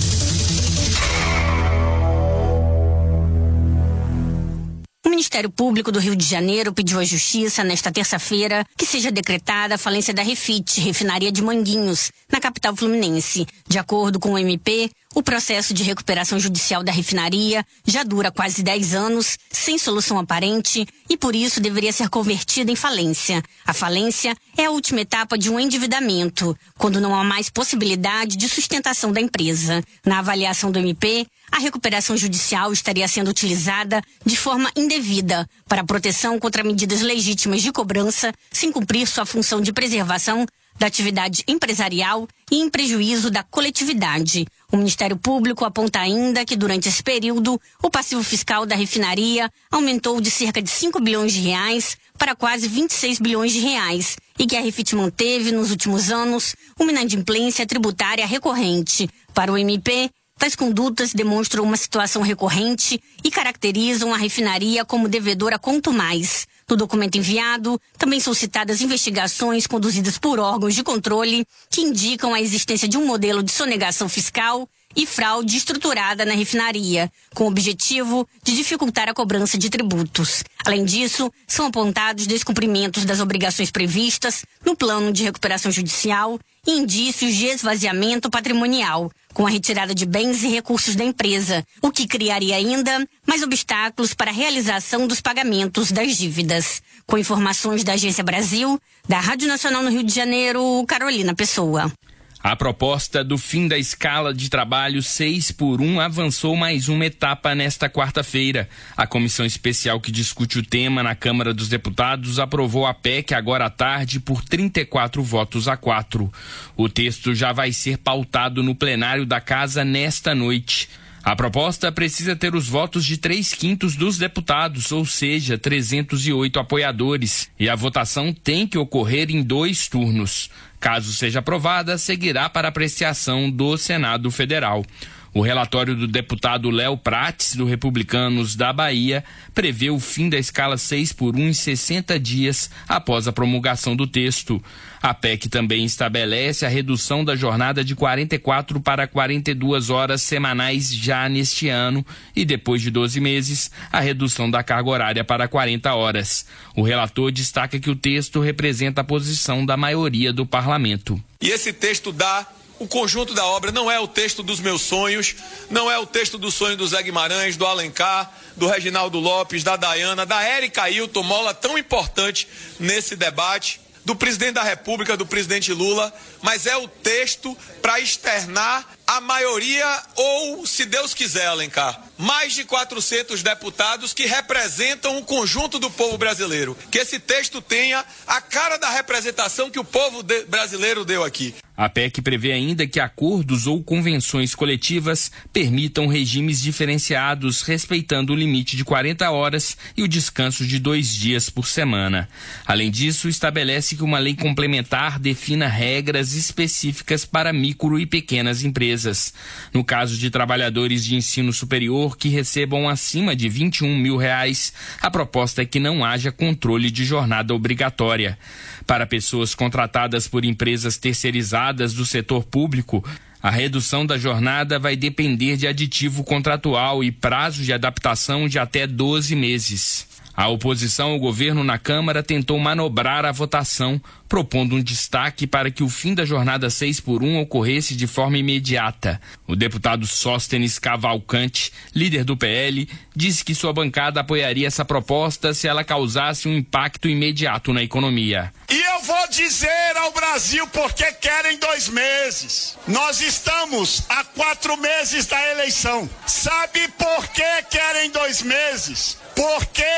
O Ministério Público do Rio de Janeiro pediu à Justiça, nesta terça-feira, que seja decretada a falência da Refit, refinaria de Manguinhos, na capital fluminense. De acordo com o M P, o processo de recuperação judicial da refinaria já dura quase dez anos, sem solução aparente, e por isso deveria ser convertida em falência. A falência é a última etapa de um endividamento, quando não há mais possibilidade de sustentação da empresa. Na avaliação do M P, a recuperação judicial estaria sendo utilizada de forma indevida para proteção contra medidas legítimas de cobrança, sem cumprir sua função de preservação da atividade empresarial e em prejuízo da coletividade. O Ministério Público aponta ainda que durante esse período o passivo fiscal da refinaria aumentou de cerca de cinco bilhões de reais para quase vinte e seis bilhões de reais e que a Refit manteve nos últimos anos uma inadimplência tributária recorrente. Para o M P, tais condutas demonstram uma situação recorrente e caracterizam a refinaria como devedora quanto mais. No documento enviado, também são citadas investigações conduzidas por órgãos de controle que indicam a existência de um modelo de sonegação fiscal e fraude estruturada na refinaria, com o objetivo de dificultar a cobrança de tributos. Além disso, são apontados descumprimentos das obrigações previstas no plano de recuperação judicial e indícios de esvaziamento patrimonial, com a retirada de bens e recursos da empresa, o que criaria ainda mais obstáculos para a realização dos pagamentos das dívidas. Com informações da Agência Brasil, da Rádio Nacional no Rio de Janeiro, Carolina Pessoa. A proposta do fim da escala de trabalho seis por um avançou mais uma etapa nesta quarta-feira. A comissão especial que discute o tema na Câmara dos Deputados aprovou a P E C agora à tarde por trinta e quatro votos a quatro. O texto já vai ser pautado no plenário da Casa nesta noite. A proposta precisa ter os votos de três quintos dos deputados, ou seja, trezentos e oito apoiadores, e a votação tem que ocorrer em dois turnos. Caso seja aprovada, seguirá para apreciação do Senado Federal. O relatório do deputado Léo Prates, do Republicanos da Bahia, prevê o fim da escala seis por um em sessenta dias após a promulgação do texto. A P E C também estabelece a redução da jornada de quarenta e quatro para quarenta e duas horas semanais já neste ano e, depois de doze meses, a redução da carga horária para quarenta horas. O relator destaca que o texto representa a posição da maioria do parlamento. E esse texto dá o conjunto da obra, não é o texto dos meus sonhos, não é o texto do sonho do Zé Guimarães, do Alencar, do Reginaldo Lopes, da Dayana, da Érica Ailton, mola tão importante nesse debate, do presidente da República, do presidente Lula, mas é o texto para externar a maioria ou, se Deus quiser, Alencar, mais de quatrocentos deputados que representam o conjunto do povo brasileiro. Que esse texto tenha a cara da representação que o povo de- brasileiro deu aqui. A P E C prevê ainda que acordos ou convenções coletivas permitam regimes diferenciados, respeitando o limite de quarenta horas e o descanso de dois dias por semana. Além disso, estabelece que uma lei complementar defina regras específicas para micro e pequenas empresas. No caso de trabalhadores de ensino superior que recebam acima de vinte e um mil reais, a proposta é que não haja controle de jornada obrigatória. Para pessoas contratadas por empresas terceirizadas do setor público, a redução da jornada vai depender de aditivo contratual e prazo de adaptação de até doze meses. A oposição ao governo na Câmara tentou manobrar a votação, propondo um destaque para que o fim da jornada seis por um ocorresse de forma imediata. O deputado Sóstenes Cavalcante, líder do P L, disse que sua bancada apoiaria essa proposta se ela causasse um impacto imediato na economia. E eu vou dizer ao Brasil porque querem dois meses. Nós estamos a quatro meses da eleição. Sabe por que querem dois meses? Porque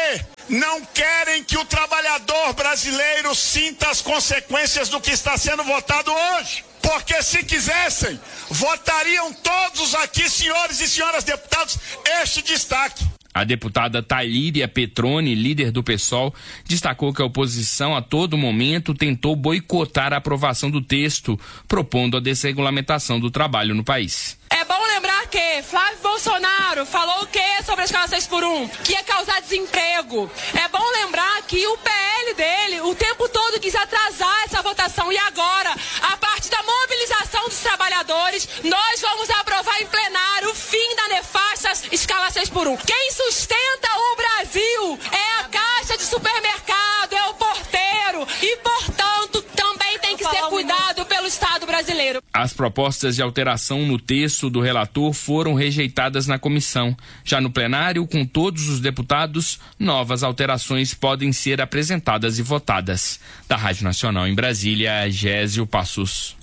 não querem que o trabalhador brasileiro sinta as consequências do que está sendo votado hoje. Porque se quisessem, votariam todos aqui, senhores e senhoras deputados, este destaque. A deputada Thalíria Petroni, líder do PSOL, destacou que a oposição a todo momento tentou boicotar a aprovação do texto, propondo a desregulamentação do trabalho no país. É bom lembrar que Flávio Bolsonaro falou o quê sobre a escala seis por um? Que ia causar desemprego. É bom lembrar que o P L dele o tempo todo quis atrasar essa votação e agora, a partir da mobilização dos trabalhadores, nós vamos aprovar em plenário o fim da nefasta escala seis por um. Quem sustenta o Brasil é a caixa de supermercado, é o porteiro e, portanto, também tem que ser cuidado pelo Estado brasileiro. As propostas de alteração no texto do relator foram rejeitadas na comissão. Já no plenário, com todos os deputados, novas alterações podem ser apresentadas e votadas. Da Rádio Nacional em Brasília, Gésio Passos.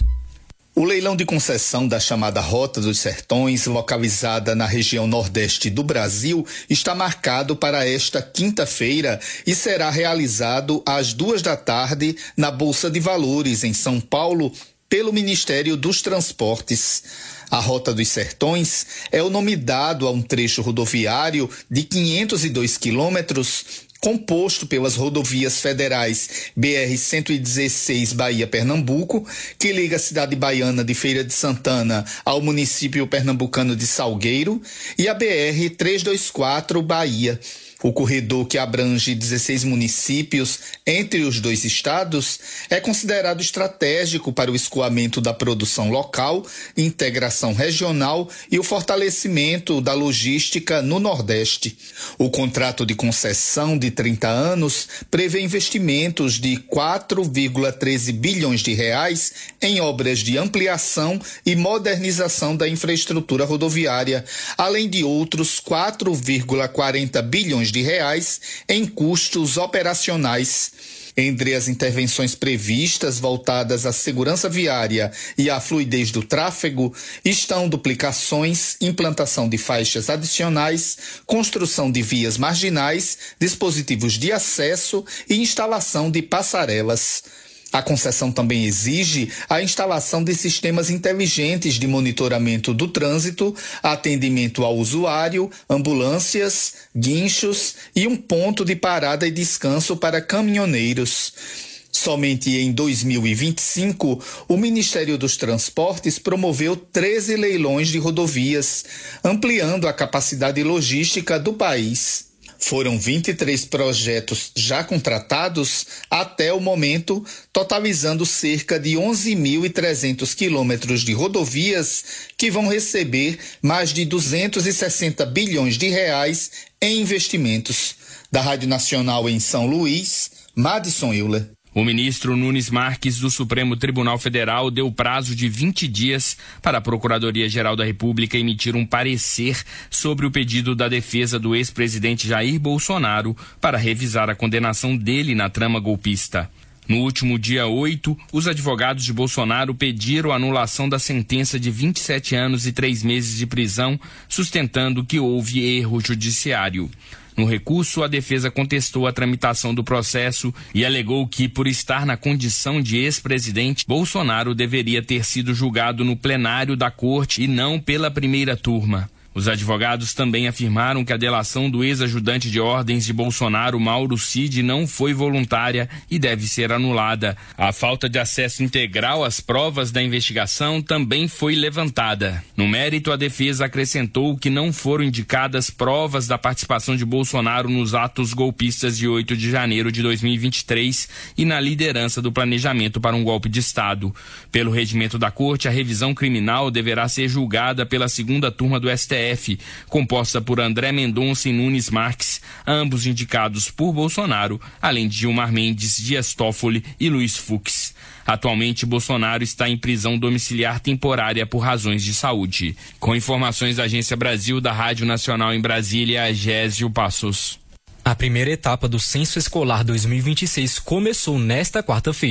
O leilão de concessão da chamada Rota dos Sertões, localizada na região nordeste do Brasil, está marcado para esta quinta-feira e será realizado às duas da tarde na Bolsa de Valores, em São Paulo, pelo Ministério dos Transportes. A Rota dos Sertões é o nome dado a um trecho rodoviário de quinhentos e dois quilômetros, composto pelas rodovias federais B R cento e dezesseis Bahia-Pernambuco, que liga a cidade baiana de Feira de Santana ao município pernambucano de Salgueiro, e a B R trezentos e vinte e quatro Bahia. O corredor, que abrange dezesseis municípios entre os dois estados, é considerado estratégico para o escoamento da produção local, integração regional e o fortalecimento da logística no Nordeste. O contrato de concessão de trinta anos prevê investimentos de quatro vírgula treze bilhões de reais em obras de ampliação e modernização da infraestrutura rodoviária, além de outros quatro vírgula quarenta bilhões de reais em custos operacionais. Entre as intervenções previstas voltadas à segurança viária e à fluidez do tráfego estão duplicações, implantação de faixas adicionais, construção de vias marginais, dispositivos de acesso e instalação de passarelas. A concessão também exige a instalação de sistemas inteligentes de monitoramento do trânsito, atendimento ao usuário, ambulâncias, guinchos e um ponto de parada e descanso para caminhoneiros. Somente em dois mil e vinte e cinco, o Ministério dos Transportes promoveu treze leilões de rodovias, ampliando a capacidade logística do país. Foram vinte e três projetos já contratados até o momento, totalizando cerca de onze mil e trezentos quilômetros de rodovias que vão receber mais de duzentos e sessenta bilhões de reais em investimentos. Da Rádio Nacional em São Luís, Madison Euler. O ministro Nunes Marques, do Supremo Tribunal Federal, deu prazo de vinte dias para a Procuradoria-Geral da República emitir um parecer sobre o pedido da defesa do ex-presidente Jair Bolsonaro para revisar a condenação dele na trama golpista. No último dia oito, os advogados de Bolsonaro pediram a anulação da sentença de vinte e sete anos e três meses de prisão, sustentando que houve erro judiciário. No recurso, a defesa contestou a tramitação do processo e alegou que, por estar na condição de ex-presidente, Bolsonaro deveria ter sido julgado no plenário da corte e não pela primeira turma. Os advogados também afirmaram que a delação do ex-ajudante de ordens de Bolsonaro, Mauro Cid, não foi voluntária e deve ser anulada. A falta de acesso integral às provas da investigação também foi levantada. No mérito, a defesa acrescentou que não foram indicadas provas da participação de Bolsonaro nos atos golpistas de oito de janeiro de dois mil e vinte e três e na liderança do planejamento para um golpe de Estado. Pelo regimento da Corte, a revisão criminal deverá ser julgada pela segunda turma do S T F, composta por André Mendonça e Nunes Marques, ambos indicados por Bolsonaro, além de Gilmar Mendes, Dias Toffoli e Luiz Fux. Atualmente, Bolsonaro está em prisão domiciliar temporária por razões de saúde. Com informações da Agência Brasil, da Rádio Nacional em Brasília, Gésio Passos. A primeira etapa do Censo Escolar dois mil e vinte e seis começou nesta quarta-feira.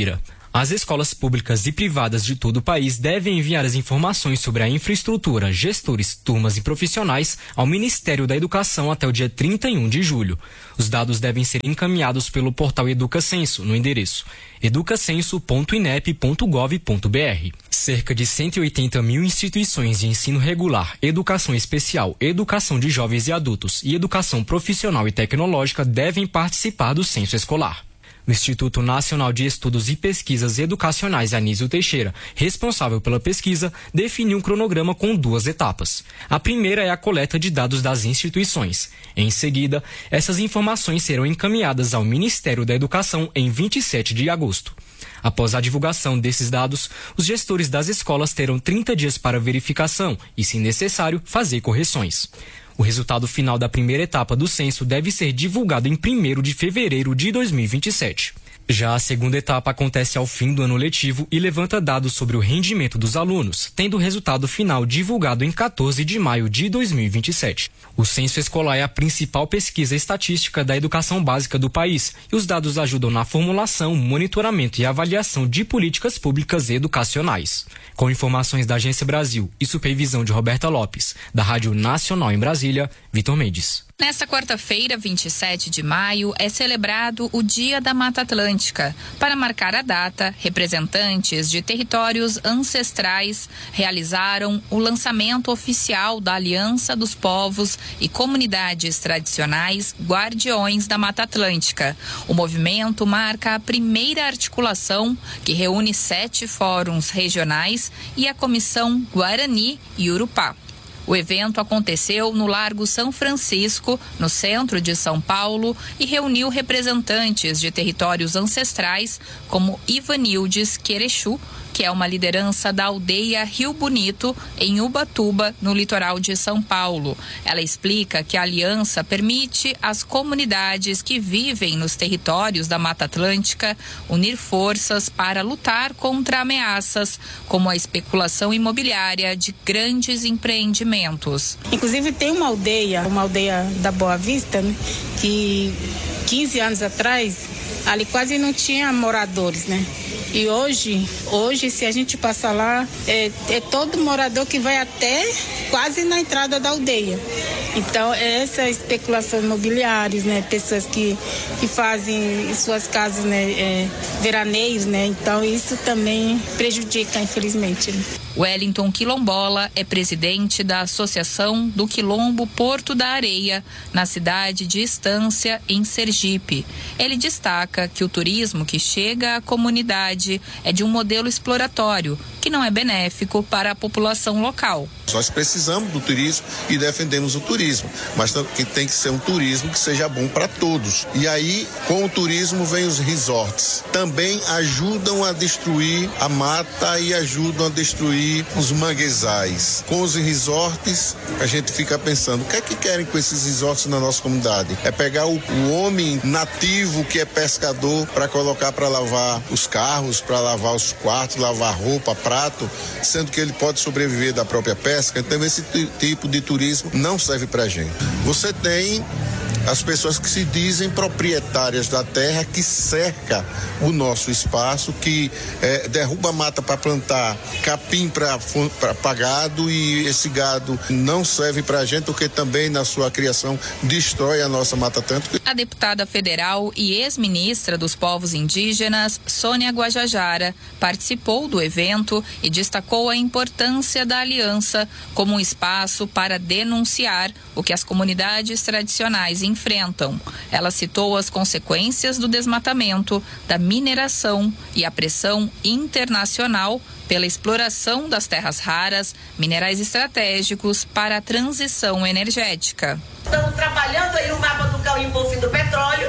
As escolas públicas e privadas de todo o país devem enviar as informações sobre a infraestrutura, gestores, turmas e profissionais ao Ministério da Educação até o dia trinta e um de julho. Os dados devem ser encaminhados pelo portal EducaCenso no endereço educacenso ponto inep ponto gov ponto br. Cerca de cento e oitenta mil instituições de ensino regular, educação especial, educação de jovens e adultos e educação profissional e tecnológica devem participar do censo escolar. O Instituto Nacional de Estudos e Pesquisas Educacionais Anísio Teixeira, responsável pela pesquisa, definiu um cronograma com duas etapas. A primeira é a coleta de dados das instituições. Em seguida, essas informações serão encaminhadas ao Ministério da Educação em vinte e sete de agosto. Após a divulgação desses dados, os gestores das escolas terão trinta dias para verificação e, se necessário, fazer correções. O resultado final da primeira etapa do censo deve ser divulgado em primeiro de fevereiro de dois mil e vinte e sete. Já a segunda etapa acontece ao fim do ano letivo e levanta dados sobre o rendimento dos alunos, tendo o resultado final divulgado em quatorze de maio de dois mil e vinte e sete. O censo escolar é a principal pesquisa estatística da educação básica do país e os dados ajudam na formulação, monitoramento e avaliação de políticas públicas educacionais. Com informações da Agência Brasil e supervisão de Roberta Lopes, da Rádio Nacional em Brasília, Vitor Mendes. Nesta quarta-feira, vinte e sete de maio, é celebrado o Dia da Mata Atlântica. Para marcar a data, representantes de territórios ancestrais realizaram o lançamento oficial da Aliança dos Povos e Comunidades Tradicionais Guardiões da Mata Atlântica. O movimento marca a primeira articulação que reúne sete fóruns regionais e a Comissão Guarani e Urupá. O evento aconteceu no Largo São Francisco, no centro de São Paulo, e reuniu representantes de territórios ancestrais como Ivanildes Querechu, que é uma liderança da aldeia Rio Bonito, em Ubatuba, no litoral de São Paulo. Ela explica que a aliança permite às comunidades que vivem nos territórios da Mata Atlântica unir forças para lutar contra ameaças, como a especulação imobiliária de grandes empreendimentos. Inclusive tem uma aldeia, uma aldeia da Boa Vista, né, que quinze anos atrás, ali quase não tinha moradores, né? E hoje, hoje, se a gente passar lá, é, é todo morador que vai até quase na entrada da aldeia. Então, é essa especulação imobiliária, né? Pessoas que, que fazem suas casas, né? É, veraneios, né? Então, isso também prejudica, infelizmente. Wellington Quilombola é presidente da Associação do Quilombo Porto da Areia, na cidade de Estância, em Sergipe. Ele destaca que o turismo que chega à comunidade é de um modelo exploratório, que não é benéfico para a população local. Nós precisamos do turismo e defendemos o turismo, mas que tem que ser um turismo que seja bom para todos. E aí, com o turismo, vem os resorts. Também ajudam a destruir a mata e ajudam a destruir os manguezais. Com os resorts, a gente fica pensando, o que é que querem com esses resorts na nossa comunidade? É pegar o, o homem nativo que é pescador para colocar para lavar os carros, para lavar os quartos, lavar roupa, prato, sendo que ele pode sobreviver da própria pesca. Então esse t- tipo de turismo não serve pra gente. Você tem as pessoas que se dizem proprietárias da terra, que cerca o nosso espaço, que é, derruba mata para plantar capim para gado, e esse gado não serve para a gente, porque também na sua criação destrói a nossa Mata Atlântica. A deputada federal e ex-ministra dos povos indígenas, Sônia Guajajara, participou do evento e destacou a importância da aliança como um espaço para denunciar o que as comunidades tradicionais enfrentam. Ela citou as consequências do desmatamento, da mineração e a pressão internacional pela exploração das terras raras, minerais estratégicos para a transição energética. Estamos trabalhando aí o mapa do Cauimbo fim do petróleo,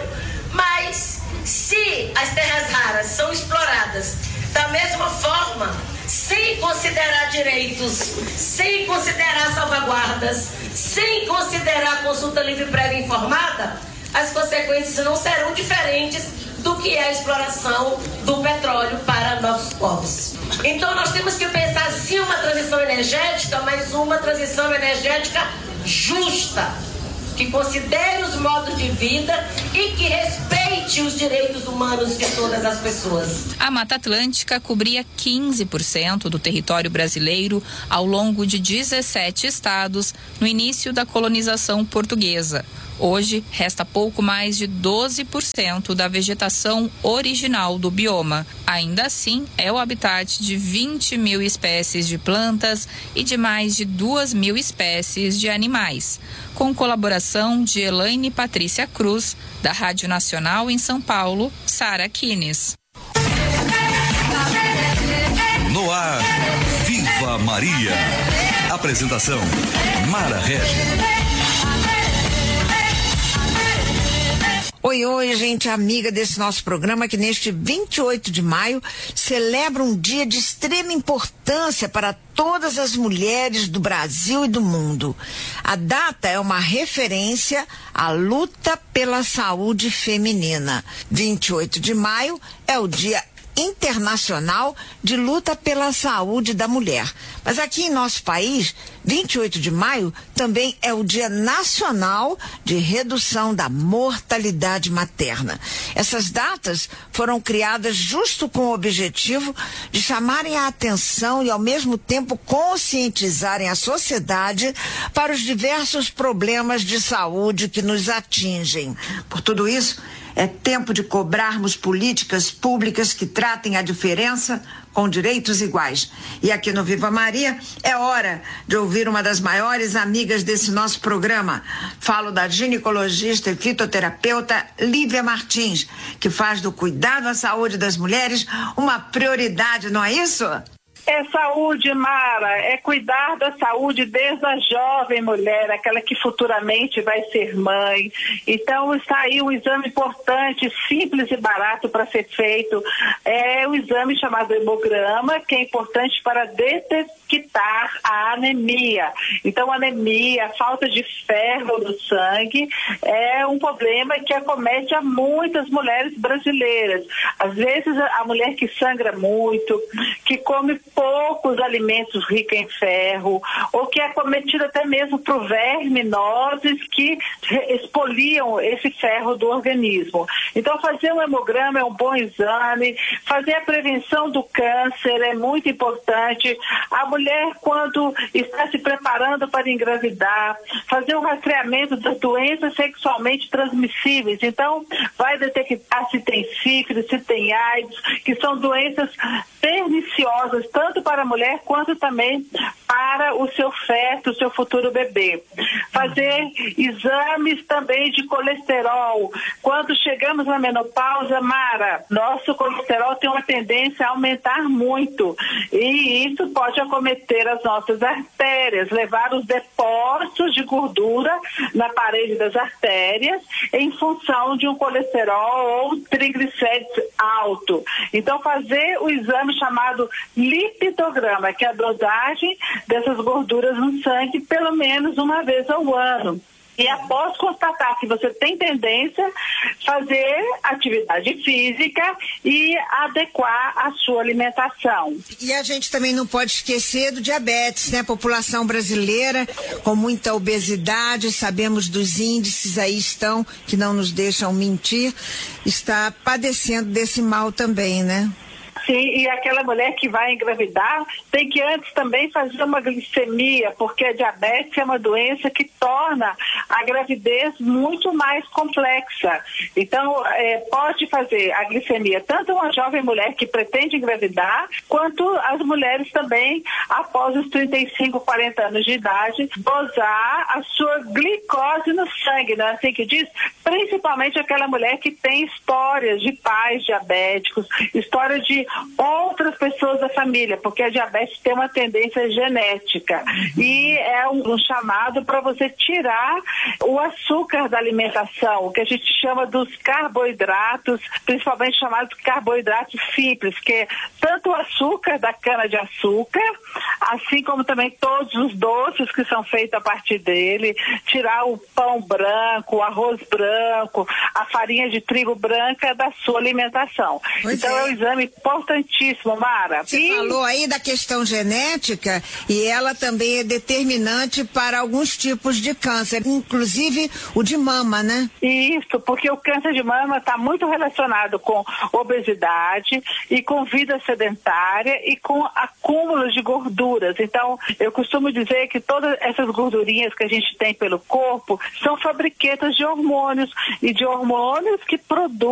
mas se as terras raras são exploradas da mesma forma, sem considerar direitos, sem considerar salvaguardas, sem considerar a consulta livre prévia informada, as consequências não serão diferentes do que é a exploração do petróleo para nossos povos. Então nós temos que pensar sim uma transição energética, mas uma transição energética justa, que considere os modos de vida e que respeite respeite os direitos humanos de todas as pessoas. A Mata Atlântica cobria quinze por cento do território brasileiro ao longo de dezessete estados no início da colonização portuguesa. Hoje, resta pouco mais de doze por cento da vegetação original do bioma. Ainda assim, é o habitat de vinte mil espécies de plantas e de mais de duas mil espécies de animais. Com colaboração de Elaine Patrícia Cruz, da Rádio Nacional em São Paulo, Sara Kines. No ar, Viva Maria. Apresentação, Mara Regis. Oi, oi, gente amiga desse nosso programa que neste vinte e oito de maio celebra um dia de extrema importância para todas as mulheres do Brasil e do mundo. A data é uma referência à luta pela saúde feminina. vinte e oito de maio é o Dia Internacional de Luta pela Saúde da Mulher. Mas aqui em nosso país, vinte e oito de maio também é o Dia Nacional de Redução da Mortalidade Materna. Essas datas foram criadas justo com o objetivo de chamarem a atenção e ao mesmo tempo conscientizarem a sociedade para os diversos problemas de saúde que nos atingem. Por tudo isso, é tempo de cobrarmos políticas públicas que tratem a diferença com direitos iguais. E aqui no Viva Maria é hora de ouvir uma das maiores amigas desse nosso programa. Falo da ginecologista e fitoterapeuta Lívia Martins, que faz do cuidado à saúde das mulheres uma prioridade, não é isso? É saúde, Mara, é cuidar da saúde desde a jovem mulher, aquela que futuramente vai ser mãe. Então está aí um exame importante, simples e barato para ser feito. É o exame chamado hemograma, que é importante para detectar a anemia. Então a anemia, a falta de ferro no sangue, é um problema que acomete a muitas mulheres brasileiras. Às vezes a mulher que sangra muito, que come poucos alimentos ricos em ferro, ou que é cometido até mesmo por verminoses que expoliam esse ferro do organismo. Então fazer um hemograma é um bom exame, fazer a prevenção do câncer é muito importante. A mulher, quando está se preparando para engravidar, fazer o rastreamento das doenças sexualmente transmissíveis. Então vai detectar se tem sífilis, se tem AIDS, que são doenças perniciosas, tanto para a mulher quanto também para o seu feto, o seu futuro bebê. Fazer exames também de colesterol. Quando chegamos na menopausa, Mara, nosso colesterol tem uma tendência a aumentar muito e isso pode acometer as nossas artérias, levar os depósitos de gordura na parede das artérias em função de um colesterol ou triglicérides alto. Então fazer o exame chamado lipidograma, que é a dosagem dessas gorduras no sangue pelo menos uma vez ao ano. E após constatar que você tem tendência, fazer atividade física e adequar a sua alimentação. E a gente também não pode esquecer do diabetes, né? A população brasileira com muita obesidade, sabemos dos índices aí estão, que não nos deixam mentir, está padecendo desse mal também, né? Sim, e aquela mulher que vai engravidar tem que antes também fazer uma glicemia, porque a diabetes é uma doença que torna a gravidez muito mais complexa. Então, é, pode fazer a glicemia tanto uma jovem mulher que pretende engravidar, quanto as mulheres também, após os trinta e cinco, quarenta anos de idade, dosar a sua glicose no sangue, não é assim que diz? Principalmente aquela mulher que tem histórias de pais diabéticos, história de outras pessoas da família, porque a diabetes tem uma tendência genética e é um, um chamado para você tirar o açúcar da alimentação, o que a gente chama dos carboidratos, principalmente chamados carboidratos simples, que é tanto o açúcar da cana-de-açúcar, assim como também todos os doces que são feitos a partir dele, tirar o pão branco, o arroz branco, a farinha de trigo branca da sua alimentação. Pois então é. é um exame importantíssimo, Mara. Você e... falou aí da questão genética e ela também é determinante para alguns tipos de câncer, inclusive o de mama, né? Isso, porque o câncer de mama está muito relacionado com obesidade e com vida sedentária e com acúmulos de gorduras. Então, eu costumo dizer que todas essas gordurinhas que a gente tem pelo corpo são fabriquetas de hormônios e de hormônios que produzem